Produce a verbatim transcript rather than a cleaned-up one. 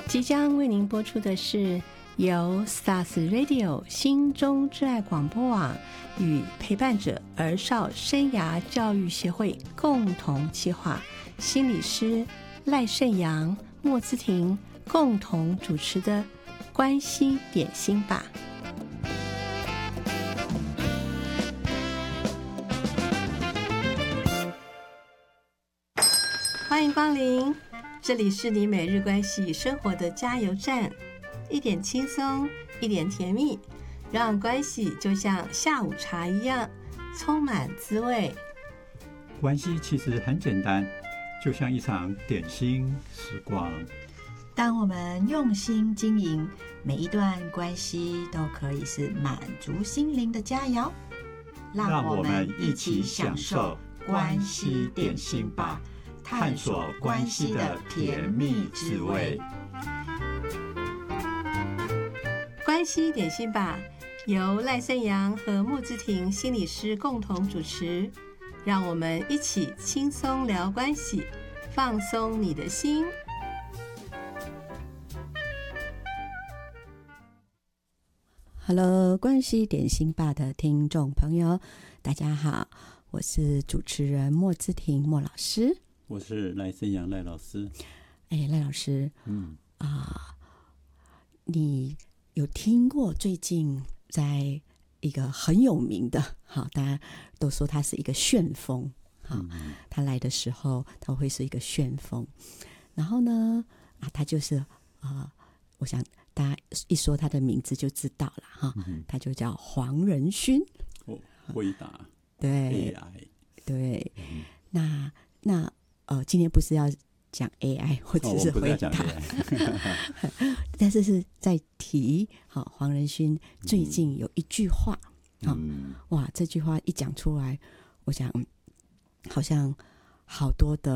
即将为您播出的是由 Stars Radio 心中之爱广播网与陪伴者儿少生涯教育协会共同企划，心理师赖胜阳、莫姿婷共同主持的关系点心吧。欢迎光临，这里是你每日关系生活的加油站，一点轻松，一点甜蜜，让关系就像下午茶一样充满滋味。 关系其实很简单，就像一场点心时光。 当我们用心经营，每一段关系都可以是满足心灵的佳肴。 让我们一起享受关系点心吧，探索关系的甜蜜滋味。 关系点心吧，由赖胜阳和穆姿婷心理师共同主持，让我们一起轻松聊关系，放松你的心。Hello， 关系点心吧的听众朋友，大家好，我是主持人莫姿婷莫老师。 我是赖胜阳赖老师。 哎，赖老师，嗯啊，你有听过最近在一个很有名的，好，大家都说他是一个旋风，好，嗯、他来的时候他会是一个旋风，然后呢，啊，他就是啊，我想大家一说他的名字就知道了哈，嗯、他就叫黄仁勋。 哦，回答对 A I 对，嗯、那那。呃，今天不是要讲 A I 或者是回答，哦、但是是在提好黄仁勋最近有一句话，嗯哦、哇，这句话一讲出来，我想好像好多的